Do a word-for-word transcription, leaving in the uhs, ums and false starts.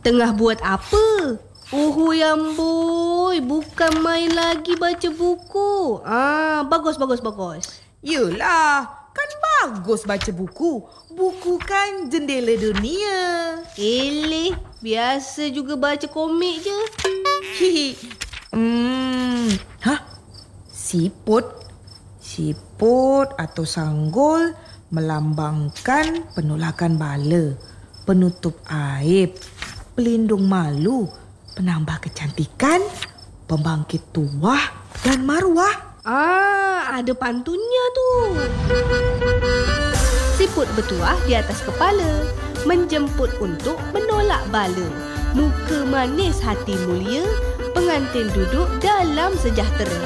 Tengah buat apa? Oh, Yamboi, bukan main lagi baca buku. Ah, bagus, bagus, bagus. Yelah, kan bagus baca buku. Buku kan jendela dunia. Eleh, biasa juga baca komik je. Hihi. Hmm, hah? Siput? Siput atau sanggul melambangkan penolakan bala, penutup aib, pelindung malu, penambah kecantikan, pembangkit tuah dan maruah. Ah, ada pantunnya tu. Siput bertuah di atas kepala, menjemput untuk menolak bala. Muka manis hati mulia, pengantin duduk dalam sejahtera.